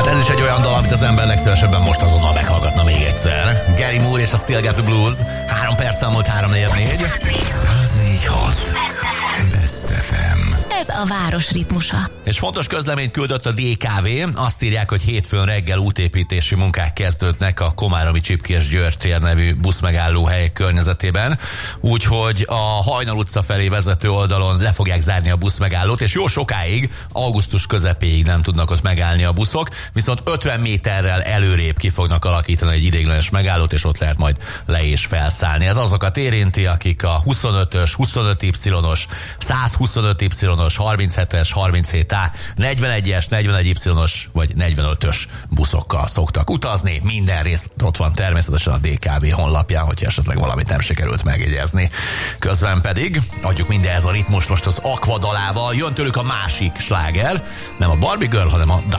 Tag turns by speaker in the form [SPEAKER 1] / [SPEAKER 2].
[SPEAKER 1] Hát ez is egy olyan dal, amit az ember legszívesebben most azonnal meghallgatna még egyszer. Gary Moore és a Still Got the Blues. 3 perc elmúlt 3-4. 104.6 Best FM.
[SPEAKER 2] Ez a város ritmusa.
[SPEAKER 1] És fontos közleményt küldött a DKV. Azt írják, hogy hétfőn reggel útépítési munkák kezdődnek a Komáromi Csipkés-Győr tér nevű buszmegállóhely környezetében. Úgyhogy a Hajnal utca felé vezető oldalon le fogják zárni a buszmegállót, és jó sokáig, augusztus közepéig nem tudnak ott megállni a buszok, viszont 50 méterrel előrébb ki fognak alakítani egy ideiglenes megállót, és ott lehet majd le és felszállni. Ez azokat érinti, akik a 25-ös, 25Y-os, 125Y-os, 37-es, 37A, 41-es, 41Y-os vagy 45-ös buszokkal szoktak utazni. Minden rész ott van természetesen a DKV honlapján, hogyha esetleg valamit nem sikerült megjegyezni. Közben pedig adjuk mindenhez a ritmus most az Aqua dalával. Jön tőlük a másik sláger, nem a Barbie Girl, hanem a